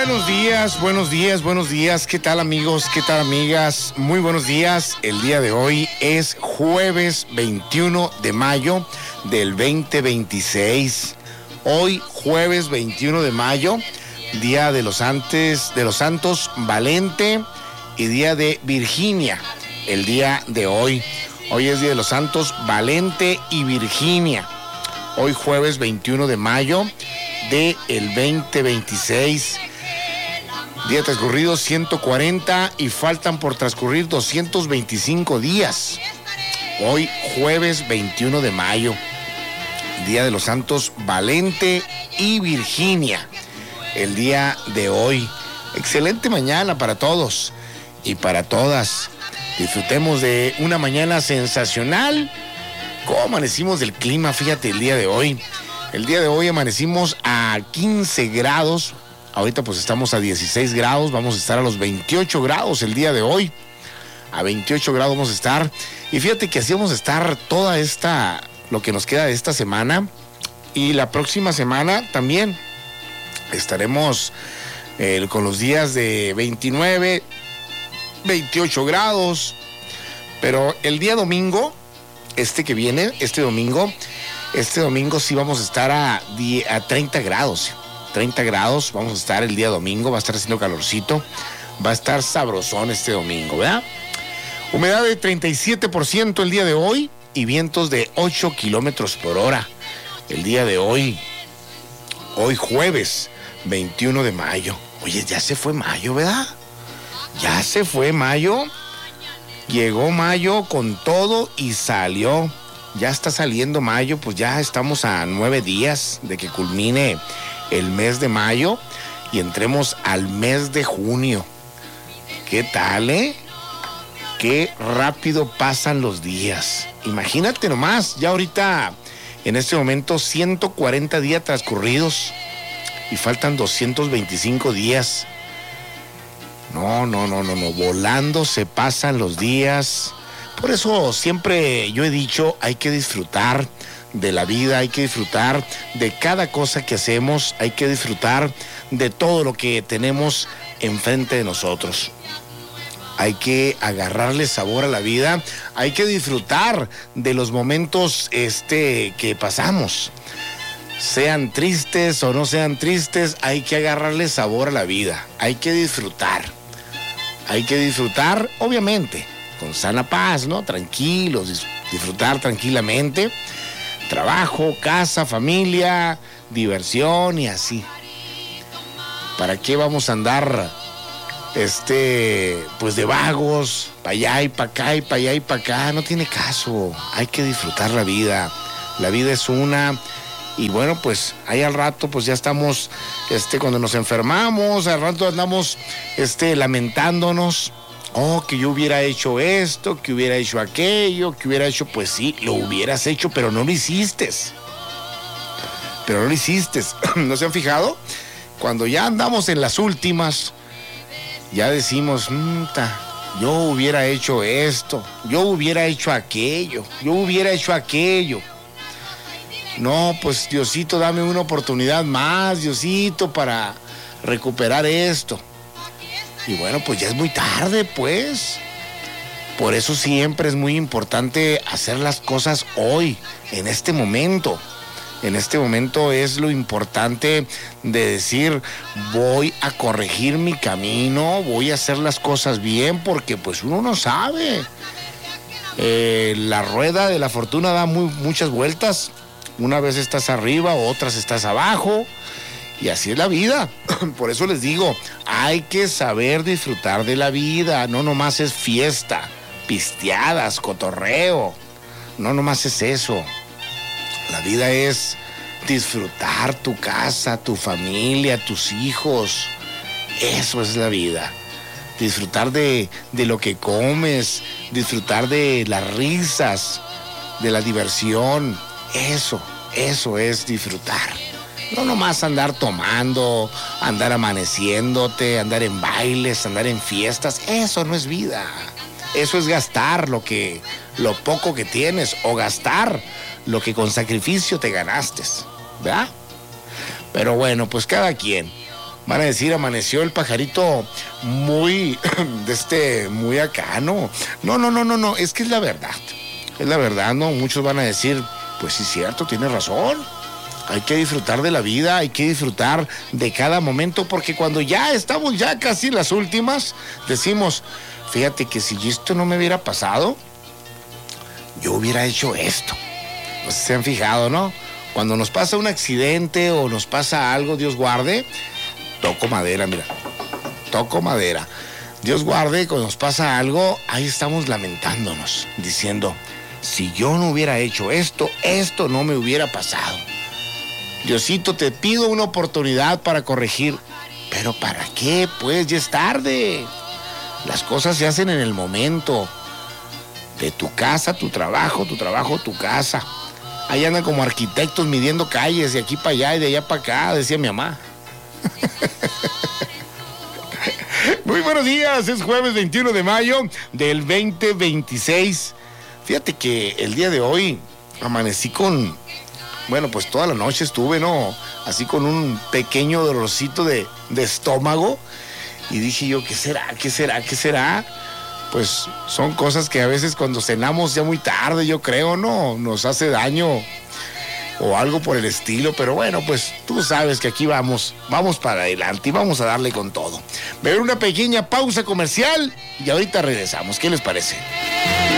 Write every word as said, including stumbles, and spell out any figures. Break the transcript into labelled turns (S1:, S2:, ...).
S1: Buenos días, buenos días, buenos días. ¿Qué tal, amigos? ¿Qué tal, amigas? Muy buenos días. El día de hoy es jueves veintiuno de mayo del veinte veintiséis. Hoy, jueves veintiuno de mayo, día de los santos, de los santos Valente y día de Virginia. El día de hoy. Hoy es día de los santos Valente y Virginia. Hoy, jueves veintiuno de mayo del veinte veintiséis. Día transcurrido ciento cuarenta y faltan por transcurrir doscientos veinticinco días. Hoy, jueves veintiuno de mayo, día de los santos Valente y Virginia. El día de hoy. Excelente mañana para todos y para todas. Disfrutemos de una mañana sensacional. ¿Cómo amanecimos del clima? Fíjate, el día de hoy. El día de hoy amanecimos a quince grados. Ahorita pues estamos a dieciséis grados. Vamos a estar a los veintiocho grados el día de hoy. A veintiocho grados vamos a estar. Y fíjate que así vamos a estar toda esta, lo que nos queda de esta semana. Y la próxima semana también estaremos eh, con los días de veintinueve, veintiocho grados. Pero el día domingo, este que viene, este domingo, este domingo sí vamos a estar a, a treinta grados. treinta grados, vamos a estar el día domingo, va a estar haciendo calorcito, va a estar sabrosón este domingo, ¿verdad? Humedad de treinta y siete por ciento el día de hoy y vientos de ocho kilómetros por hora. El día de hoy, hoy jueves veintiuno de mayo. Oye, ya se fue mayo, ¿verdad? Ya se fue mayo. Llegó mayo con todo y salió. Ya está saliendo mayo, pues ya estamos a nueve días de que culmine el mes de mayo y entremos al mes de junio. ¿Qué tal, eh? Qué rápido pasan los días. Imagínate nomás, ya ahorita, en este momento, ciento cuarenta días transcurridos y faltan doscientos veinticinco días. No, no, no, no, no, volando se pasan los días. Por eso siempre yo he dicho, hay que disfrutar de la vida, hay que disfrutar de cada cosa que hacemos, hay que disfrutar de todo lo que tenemos enfrente de nosotros. Hay que agarrarle sabor a la vida, hay que disfrutar de los momentos este, que pasamos. Sean tristes o no sean tristes, hay que agarrarle sabor a la vida, hay que disfrutar. Hay que disfrutar, obviamente, con sana paz, ¿no? Tranquilos, disfrutar tranquilamente. Trabajo, casa, familia, diversión y así. ¿Para qué vamos a andar, este, pues de vagos, para allá y para acá y para allá y para acá? No tiene caso. Hay que disfrutar la vida. La vida es una. Y bueno, pues ahí al rato, pues ya estamos, este, cuando nos enfermamos, al rato andamos, este, lamentándonos. Oh, que yo hubiera hecho esto, que hubiera hecho aquello, que hubiera hecho, pues sí, lo hubieras hecho, pero no lo hiciste. Pero no lo hiciste. ¿No se han fijado? Cuando ya andamos en las últimas, ya decimos, mmm, ta, yo hubiera hecho esto, yo hubiera hecho aquello, yo hubiera hecho aquello. No, pues Diosito, dame una oportunidad más, Diosito, para recuperar esto. Y bueno, pues ya es muy tarde, pues. Por eso siempre es muy importante hacer las cosas hoy, en este momento. En este momento es lo importante de decir, voy a corregir mi camino, voy a hacer las cosas bien, porque pues uno no sabe. Eh, la rueda de la fortuna da muy, muchas vueltas. Una vez estás arriba, otras estás abajo. Y así es la vida. Por eso les digo, hay que saber disfrutar de la vida. No nomás es fiesta, pisteadas, cotorreo. No nomás es eso. La vida es disfrutar tu casa, tu familia, tus hijos. Eso es la vida. Disfrutar de, de lo que comes, disfrutar de las risas, de la diversión. Eso, eso es disfrutar. No nomás andar tomando, andar amaneciéndote, andar en bailes, andar en fiestas. Eso no es vida. Eso es gastar lo que, lo poco que tienes, o gastar lo que con sacrificio te ganaste, ¿verdad? Pero bueno, pues cada quien. Van a decir, amaneció el pajarito muy, de este, muy acá, ¿no? No, no, no, no, no, es que es la verdad. Es la verdad, ¿no? Muchos van a decir, pues sí, cierto, tienes razón. Hay que disfrutar de la vida, hay que disfrutar de cada momento, porque cuando ya estamos ya casi en las últimas, decimos, fíjate que si esto no me hubiera pasado, yo hubiera hecho esto. No sé si se han fijado, ¿no? Cuando nos pasa un accidente o nos pasa algo, Dios guarde, toco madera, mira, toco madera. Dios guarde, cuando nos pasa algo, ahí estamos lamentándonos, diciendo, si yo no hubiera hecho esto, esto no me hubiera pasado. Diosito, te pido una oportunidad para corregir. ¿Pero para qué? Pues ya es tarde. Las cosas se hacen en el momento. De tu casa, tu trabajo, tu trabajo, tu casa. Ahí andan como arquitectos midiendo calles de aquí para allá y de allá para acá, decía mi mamá. Muy buenos días, es jueves veintiuno de mayo del veinte veintiséis. Fíjate que el día de hoy amanecí con... Bueno, pues toda la noche estuve, ¿no? Así con un pequeño dolorcito de, de estómago. Y dije yo, ¿qué será? ¿Qué será? ¿Qué será? Pues son cosas que a veces cuando cenamos ya muy tarde, yo creo, ¿no? Nos hace daño o algo por el estilo. Pero bueno, pues tú sabes que aquí vamos, vamos para adelante y vamos a darle con todo. Voy a ver una pequeña pausa comercial y ahorita regresamos. ¿Qué les parece?